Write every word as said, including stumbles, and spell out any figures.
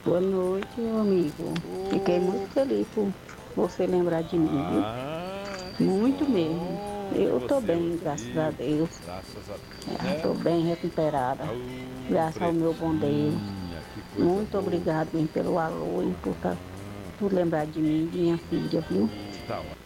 Boa noite, meu amigo. Fiquei muito Ô, feliz por você lembrar de mim, viu? ah, que Muito mesmo. bom ver Eu tô você bem, outro graças a dia. Deus. Graças a Deus, É, né? tô bem recuperada, Ô, graças ao meu bom Deus. pretinha, que coisa Muito boa. obrigado, bem, pelo alô e por, tá- Ah, por lembrar de mim, de minha filha, viu? tá